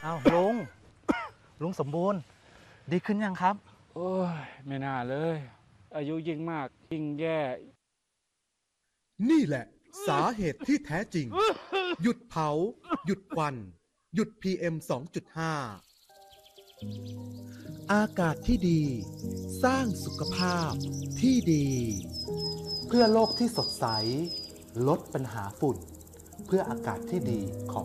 อ้าวลุงสมบูรณ์ดีขึ้นยังครับโอ้ยไม่น่าเลย อายุยิ่งมากยิ่งแย่นี่แหละสาเหตุที่แท้จริง หยุดเผา หยุดควัน หยุด PM 2.5 อากาศที่ดี สร้างสุขภาพที่ดี เพื่อโลกที่สดใส ลดปัญหาฝุ่น เพื่ออากาศที่ดีของ